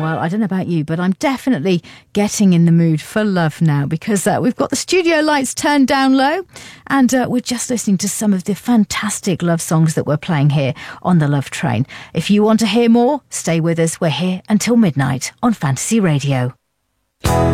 Well, I don't know about you, but I'm definitely getting in the mood for love now, because we've got the studio lights turned down low, and we're just listening to some of the fantastic love songs that we're playing here on the Love Train. If you want to hear more, stay with us. We're here until midnight on Fantasy Radio.